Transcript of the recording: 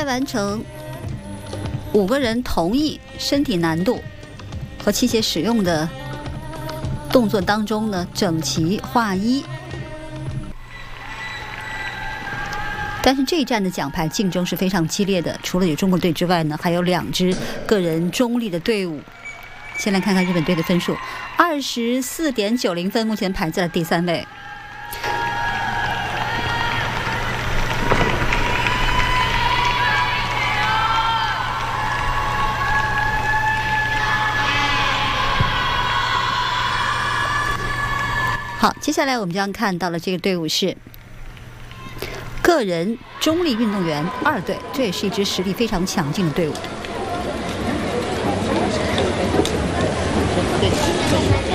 完成5个人同意身体难度和器械使用的动作当中呢，整齐划一。但是这一站的奖牌竞争是非常激烈的，除了有中国队之外呢，还有2支个人中立的队伍。先来看看日本队的分数，24.90分，目前排在了第3位。好，接下来我们将看到了这个队伍是个人中立运动员2队，这也是一支实力非常强劲的队伍。